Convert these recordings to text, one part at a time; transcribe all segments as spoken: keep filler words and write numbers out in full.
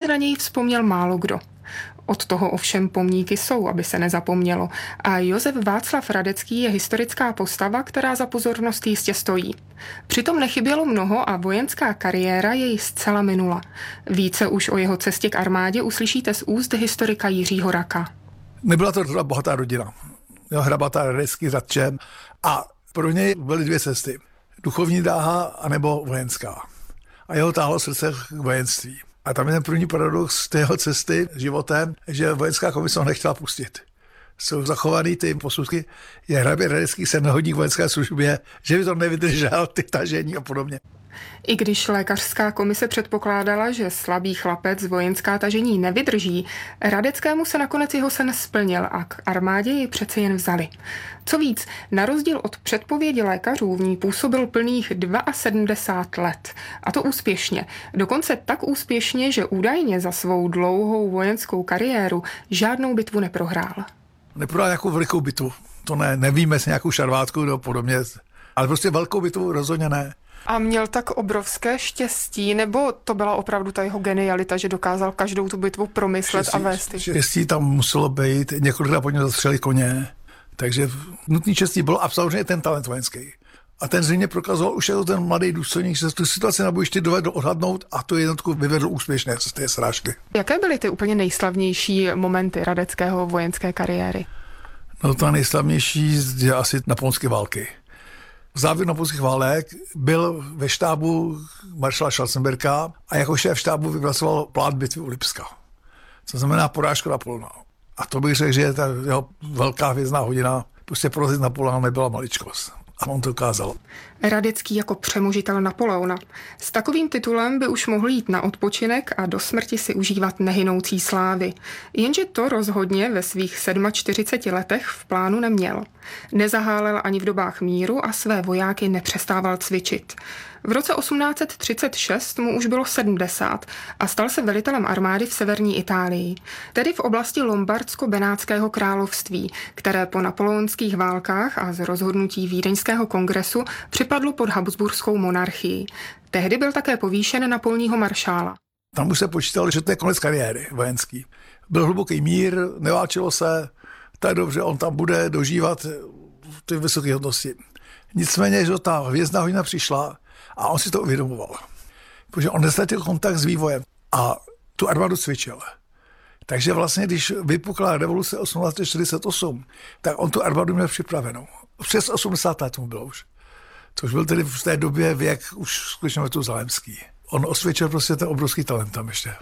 na něj vzpomněl málo kdo. Od toho ovšem pomníky jsou, aby se nezapomnělo. A Josef Václav Radecký je historická postava, která za pozornost jistě stojí. Přitom nechybělo mnoho a vojenská kariéra jej zcela minula. Více už o jeho cestě k armádě uslyšíte z úst historika Jiřího Raka. Nebyla to bohatá rodina. Jo, hrabatá Radecký s Radčem a pro něj byly dvě cesty. Duchovní dráha anebo vojenská. A jeho táhlo srdce k vojenství. A tam je ten první paradox té jeho cesty životem, že vojenská komise ho nechtěla pustit. Jsou zachovaný ty posudky, je hrabě Radecký se nehodí k vojenské službě, že by to nevydržel, ty tažení a podobně. I když lékařská komise předpokládala, že slabý chlapec vojenská tažení nevydrží, Radeckému se nakonec jeho sen splnil a k armádě ji přece jen vzali. Co víc, na rozdíl od předpovědi lékařů v ní působil plných sedmdesát dva let. A to úspěšně. Dokonce tak úspěšně, že údajně za svou dlouhou vojenskou kariéru žádnou bitvu neprohrál. Neprohrál nějakou velikou bitvu. To ne, nevíme, s nějakou šarvátku nebo podobně. Ale prostě velkou bitvu rozhodně ne. A měl tak obrovské štěstí, nebo to byla opravdu ta jeho genialita, že dokázal každou tu bitvu promyslet štěstí, a vést? Štěstí tam muselo být, několikrát po něm zastřeli koně, takže nutný štěstí bylo a samozřejmě ten talent vojenský. A ten zřejmě prokazoval už jako ten mladý důstojník, že tu situaci na bojišti dovedl odhadnout a tu jednotku vyvedl úspěšně z té srážky. Jaké byly ty úplně nejslavnější momenty Radeckého vojenské kariéry? No ta nejslavnější je asi napoleonské války. V závěru napoleonských válek byl ve štábu maršala Schwarzenberga a jako šéf štábu vypracoval plán bitvy u Lipska. Co znamená porážka Napoleona. A to bych řekl, že je ta jeho velká hvězdná hodina. Prostě porazit Napoleona nebyla maličkost. A on to dokázal. Radecký jako přemožitel Napoleona. S takovým titulem by už mohl jít na odpočinek a do smrti si užívat nehynoucí slávy. Jenže to rozhodně ve svých čtyřiceti sedmi letech v plánu neměl. Nezahálel ani v dobách míru a své vojáky nepřestával cvičit. V roce osmnáct třicet šest mu už bylo sedmdesát a stal se velitelem armády v severní Itálii, tedy v oblasti Lombardsko-Benátského království, které po napoleonských válkách a z rozhodnutí Vídeňského kongresu připadlo pod habsburskou monarchii. Tehdy byl také povýšen na polního maršála. Tam už se počítalo, že to je konec kariéry vojenský. Byl hluboký mír, neválčilo se, tak dobře, on tam bude dožívat ty vysoké hodnosti. Nicméně, že ta hvězdná hodina přišla a on si to uvědomoval. Protože on nestratil kontakt s vývojem a tu armádu cvičil. Takže vlastně, když vypukla revoluce osmnáct čtyřicet osm, tak on tu armádu měl připravenou. Přes osmdesát let mu bylo už. Což byl tedy v té době věk už skutečně metuzalémský. On osvědčil prostě ten obrovský talent tam ještě.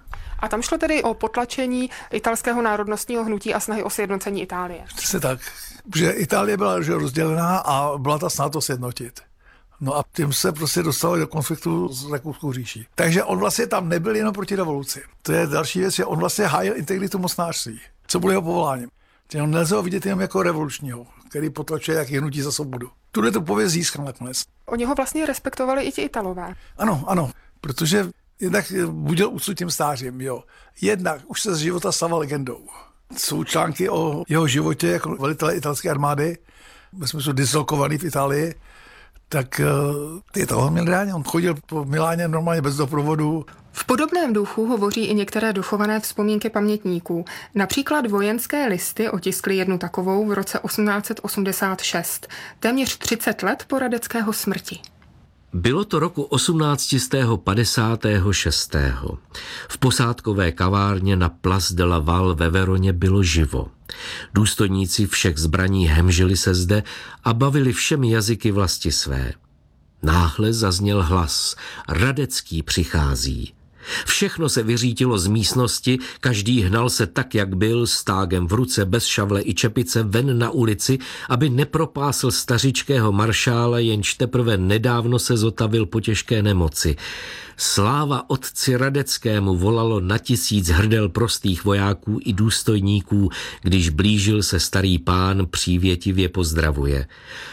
A tam šlo tedy o potlačení italského národnostního hnutí a snahy o sjednocení Itálie. Přesně tak, že Itálie byla že rozdělená a byla ta snaha to sjednotit. No a tím se prostě dostalo do konfliktu s Rakouskou říší. Takže on vlastně tam nebyl jenom proti revoluci. To je další věc, že on vlastně hájil integritu mocnářství. Co bylo jeho povoláním? Že on nelze ho vidět jenom jako revolučního, který potlačuje jak hnutí za svobodu. Tuhle tu pověst získal nakonec. Oni ho vlastně respektovali i ti Italové. Ano, ano, protože jednak budil úctu tím stářím, jo. Jednak už se z života stával legendou. Jsou články o jeho životě jako velitele italské armády, ve smyslu dislokovaný v Itálii, tak ty toho měl reálně. On chodil po Miláně normálně bez doprovodu. V podobném duchu hovoří i některé dochované vzpomínky pamětníků. Například Vojenské listy otiskly jednu takovou v roce osmnáct osmdesát šest, téměř třicet let po Radeckého smrti. Bylo to roku osmnáct padesát šest. V posádkové kavárně na Place de la Val ve Veroně bylo živo. Důstojníci všech zbraní hemžili se zde a bavili všemi jazyky vlasti své. Náhle zazněl hlas: Radecký přichází. Všechno se vyřítilo z místnosti, každý hnal se tak, jak byl, s tágem v ruce, bez šavle i čepice, ven na ulici, aby nepropásl stařičkého maršála, jenž teprve nedávno se zotavil po těžké nemoci. Sláva otci Radeckému volalo na tisíc hrdel prostých vojáků i důstojníků, když blížil se starý pán, přívětivě pozdravuje.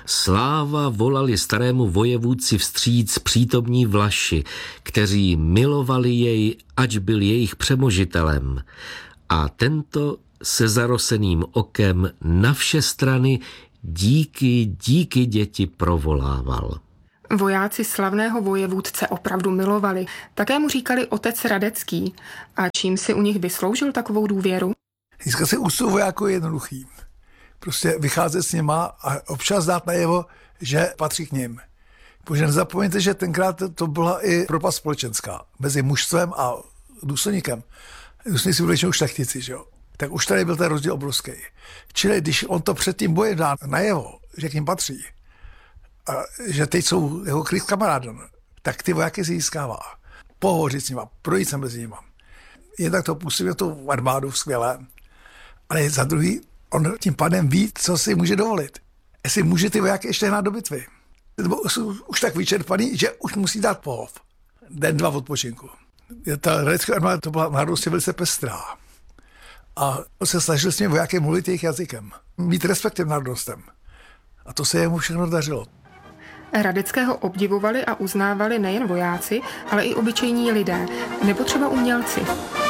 Sláva volali starému vojevůdci vstříc přítomní Vlaši, kteří milovali jej, ač byl jejich přemožitelem. A tento se zaroseným okem na vše strany díky, díky děti provolával. Vojáci slavného vojevůdce opravdu milovali. Také mu říkali otec Radecký. A čím si u nich vysloužil takovou důvěru? Získat si úctu vojáků je jednoduchý. Prostě vycházet s nima a občas dát najevo, že patří k nim. Protože nezapomeňte, že tenkrát to byla i propast společenská mezi mužstvem a důstojníkem. Důstojníci byli většinou šlechtici, že jo? Tak už tady byl ten rozdíl obrovský. Čili když on to před tím bojem dá najevo, že k ním patří, a že teď jsou jeho kryt kamarádem, tak ty vojáky si získává. Pohovořit s nima, projít se mezi nima. Jednak to působí tu armádu skvěle, ale za druhý, on tím pádem ví, co si může dovolit. Jestli může ty vojáky ještě hnát do bitvy. Nebo jsou už tak vyčerpaný, že už musí dát pohov. Den, dva odpočinku. Ta radecká armáda to byla národnostně velice pestrá. A on se snažil s těmi vojáky mluvit jejich jazykem. Mít respekt těm národnostem. A to se jemu všechno dařilo. Radeckého obdivovali a uznávali nejen vojáci, ale i obyčejní lidé, nebo třeba umělci.